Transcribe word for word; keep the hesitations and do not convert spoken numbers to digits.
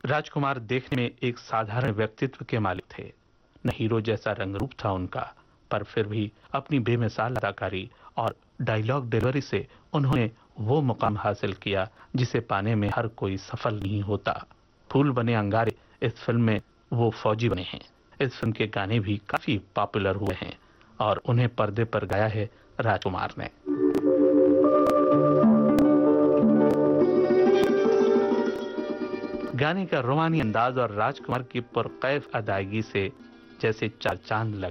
राजकुमार देखने में एक साधारण व्यक्तित्व के मालिक थे। न हीरो जैसा रंग रूप था उनका, पर फिर भी अपनी बेमिसाल अदाकारी और डायलॉग डिलीवरी से उन्होंने वो मुकाम हासिल किया जिसे पाने में हर कोई सफल नहीं होता। फूल बने अंगारे इस फिल्म में वो फौजी बने हैं। इस फिल्म के गाने भी काफी पॉपुलर हुए हैं और उन्हें पर्दे पर गाया है राजकुमार ने। गाने का रोमानी अंदाज और राजकुमार की पुरकैफ अदायगी से जैसे चार चांद लग